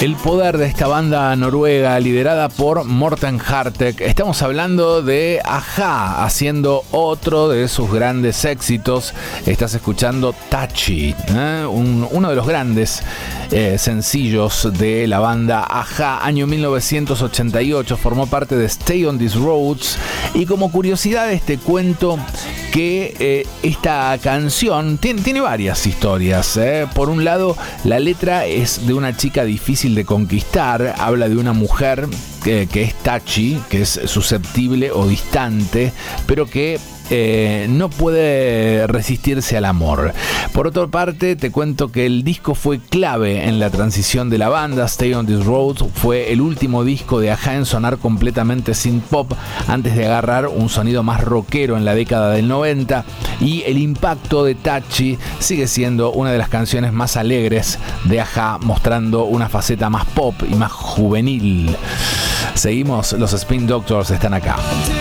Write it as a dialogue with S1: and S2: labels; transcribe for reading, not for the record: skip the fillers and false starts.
S1: El poder de esta banda noruega liderada por Morten Harket. Estamos hablando de A-ha haciendo otro de sus grandes éxitos. Estás escuchando Touchy, uno de los grandes sencillos de la banda A-ha. Año 1988, formó parte de Stay on These Roads. Y como curiosidades te cuento que esta canción tiene varias historias. Por un lado, la letra es de una chica difícil de conquistar. Habla de una mujer que es touchy, que es susceptible o distante, pero que no puede resistirse al amor. Por otra parte, te cuento que el disco fue clave en la transición de la banda. Stay on This Road fue el último disco de A-ha en sonar completamente synth pop antes de agarrar un sonido más rockero en la década del 90, y el impacto de Touchy sigue siendo una de las canciones más alegres de A-ha, mostrando una faceta más pop y más juvenil. Seguimos, los Spin Doctors están acá.